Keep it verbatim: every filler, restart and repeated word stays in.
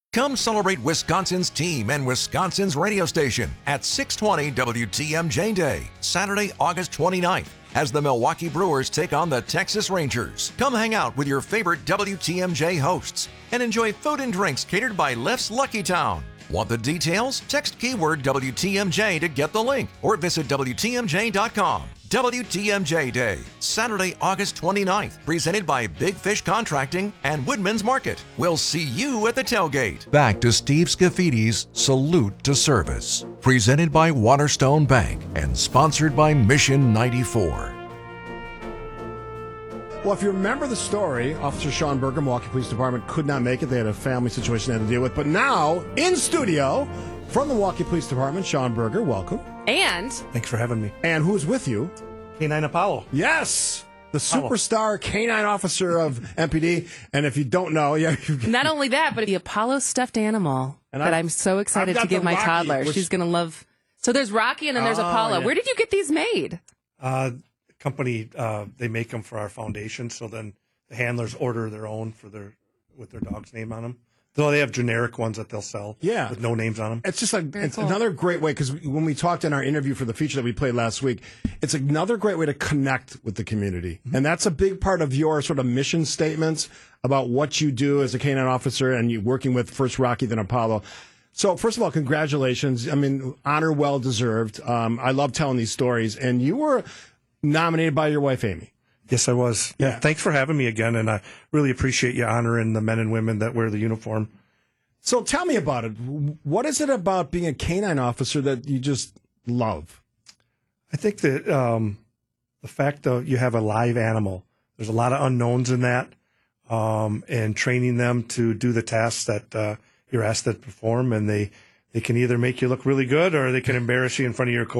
Come celebrate Wisconsin's team and Wisconsin's radio station at six twenty W T M J Day, Saturday, August twenty-ninth, as the Milwaukee Brewers take on the Texas Rangers. Come hang out with your favorite W T M J hosts and enjoy food and drinks catered by Leff's Lucky Town. Want the details? Text keyword W T M J to get the link or visit W T M J dot com. W T M J Day, Saturday, August twenty-ninth, presented by Big Fish Contracting and Woodman's Market. We'll see you at the tailgate. Back to Steve Scaffidi's Salute to Service, presented by Waterstone Bank and sponsored by Mission ninety-four. Well, if you remember the story, Officer Sean Berger, Milwaukee Police Department, could not make it. They had a family situation they had to deal with. But now, in studio, from the Milwaukee Police Department, Sean Berger, welcome. And thanks for having me. And who's with you? K nine Apollo. Yes, the superstar K nine officer of M P D. And if you don't know, yeah, not only that, but the Apollo stuffed animal and that I've, I'm so excited to give my Rocky, toddler. which... She's going to love. So there's Rocky and then there's oh, Apollo. Yeah. Where did you get these made? Uh, company, uh, they make them for our foundation. So then the handlers order their own for their with their dog's name on them. Though they have generic ones that they'll sell, yeah, with no names on them. It's just like it's cool. another great way, because when we talked in our interview for the feature that we played last week, it's another great way to connect with the community, mm-hmm. and that's a big part of your sort of mission statements about what you do as a K nine officer, and you working with first Rocky, then Apollo. So first of all, congratulations! I mean, honor well deserved. Um, I love telling these stories, and you were nominated by your wife, Amy. Yes, I was. Yeah. yeah. Thanks for having me again, and I really appreciate you honoring the men and women that wear the uniform. So tell me about it. What is it about being a K nine officer that you just love? I think that um, the fact that you have a live animal, there's a lot of unknowns in that, um, and training them to do the tasks that uh, you're asked to perform, and they, they can either make you look really good or they can embarrass you in front of your co